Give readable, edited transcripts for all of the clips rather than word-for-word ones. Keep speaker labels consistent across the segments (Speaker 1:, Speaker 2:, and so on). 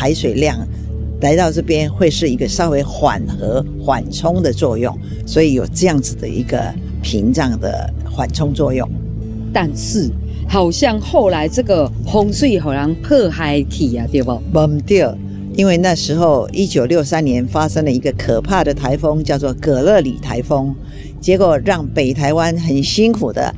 Speaker 1: 海水量来到这边会是一个稍微缓和缓冲的作用，所以有这样子的一个屏障的缓冲作用。
Speaker 2: 但是好像后来这个洪水好像破坏去啊，对不？
Speaker 1: 不对，因为那时候1963年发生了一个可怕的台风，叫做葛勒里台风，结果让北台湾很辛苦的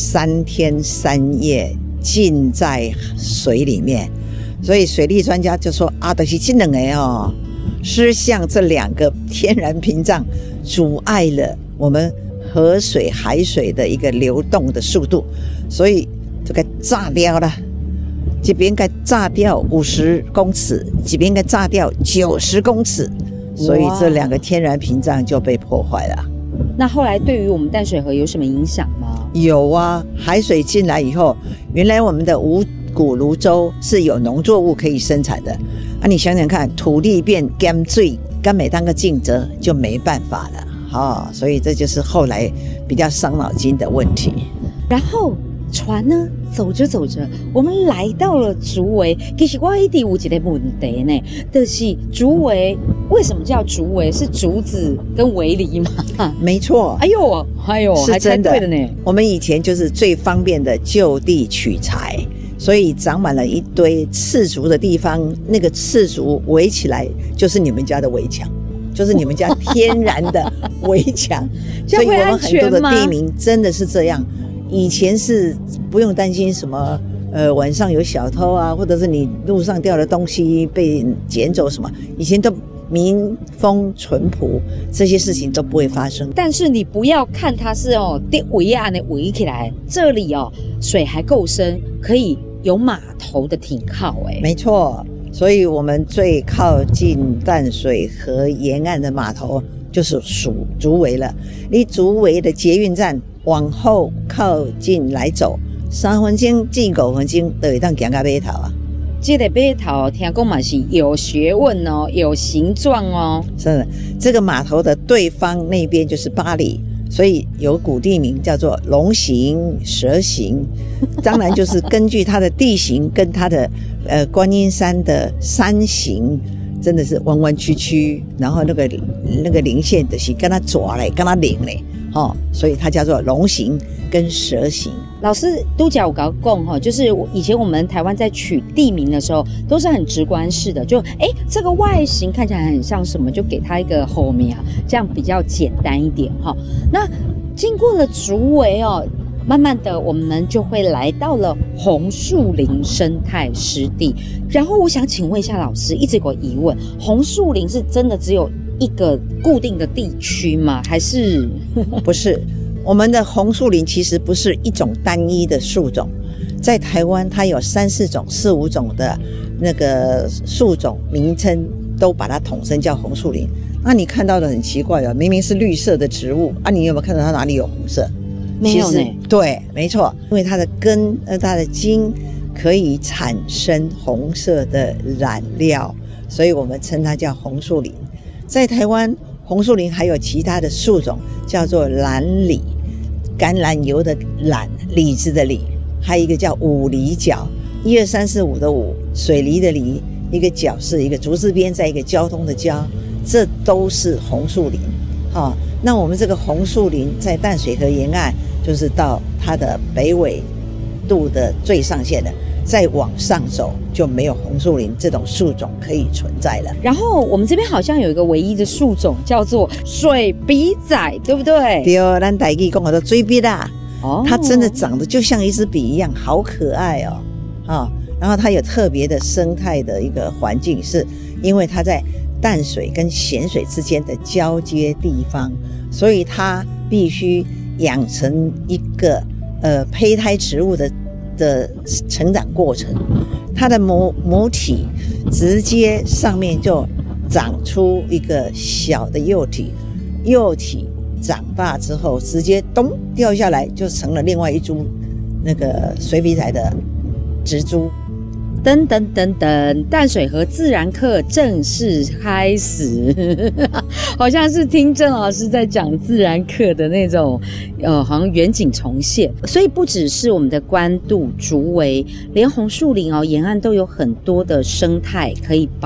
Speaker 1: 3天3夜浸在水里面。所以水利专家就说啊，就是这两个失像这2个天然屏障阻碍了我们河水海水的一个流动的速度，所以就该炸掉了。这边该炸掉50公尺，这边该炸掉90公尺，所以这2个天然屏障就被破坏了。
Speaker 2: 那后来对于我们淡水河有什么影响吗？
Speaker 1: 有啊，海水进来以后，原来我们的五股泸州是有农作物可以生产的啊，你想想看，土地变咸水，跟每当个竞争就没办法了所以这就是后来比较伤脑筋的问题。
Speaker 2: 然后船呢，走着走着，我们来到了竹围。其实我一直有一个问题呢，就是竹围为什么叫竹围？是竹子跟围篱吗？
Speaker 1: 没错，
Speaker 2: 哎呦，
Speaker 1: 是真的，
Speaker 2: 还猜对了呢。
Speaker 1: 我们以前就是最方便的就地取材，所以长满了一堆刺竹的地方，那个刺竹围起来就是你们家的围墙，就是你们家天然的围墙。所以我们很多的地名真的是这样。以前是不用担心什么晚上有小偷啊，或者是你路上掉的东西被捡走什么，以前都民风淳朴，这些事情都不会发生。
Speaker 2: 但是你不要看它是围啊那围起来，这里水还够深，可以有码头的停靠。
Speaker 1: 没错，所以我们最靠近淡水河沿岸的码头就是属竹围了。离竹围的捷运站往后靠近来走3分钟至5分钟，就会当行到码头啊。
Speaker 2: 这个码头听说嘛是有学问有形状
Speaker 1: 是的，这个码头的对方那边就是巴黎，所以有古地名叫做龙形、蛇形，当然就是根据它的地形跟它的观音山的山形，真的是弯弯曲曲，然后那个零线就是跟它抓嘞，跟它拧嘞，所以它叫做龙形跟蛇形。
Speaker 2: 老师都讲我跟我讲就是以前我们台湾在取地名的时候都是很直观式的，就这个外形看起来很像什么，就给它一个后面这样比较简单一点那经过了竹围慢慢的我们就会来到了红树林生态湿地。然后我想请问一下老师，一直有个疑问，红树林是真的只有一个固定的地区吗？还是
Speaker 1: 不是？我们的红树林其实不是一种单一的树种，在台湾它有3、4种、4、5种的那个树种名称，都把它统称叫红树林。那你看到的很奇怪明明是绿色的植物你有没有看到它哪里有红色？
Speaker 2: 没有呢。
Speaker 1: 对，没错，因为它的根它的茎可以产生红色的染料，所以我们称它叫红树林。在台湾红树林还有其他的树种，叫做兰李，橄榄油的榄，李子的李，还有一个叫五梨角，1、2、3、4、5的5，水梨的梨，一个角是一个竹字边，在一个交通的交，这都是红树林。那我们这个红树林在淡水河沿岸，就是到它的北纬度的最上限了，再往上走就没有红树林这种树种可以存在了。
Speaker 2: 然后我们这边好像有一个唯一的树种叫做水笔仔，对不对？
Speaker 1: 对，咱台语讲的水笔啦，它真的长得就像一支笔一样，好可爱然后它有特别的生态的一个环境，是因为它在淡水跟咸水之间的交接地方，所以它必须养成一个胚胎植物的成长过程。它的母体直接上面就长出一个小的幼体，幼体长大之后直接咚掉下来，就成了另外一株那个水笔仔的植株。
Speaker 2: 等等等等，淡水河自然课正式开始，好像是听郑老师在讲自然课的那种，好像远景重现。所以不只是我们的关渡、竹围，连红树林沿岸都有很多的生态可以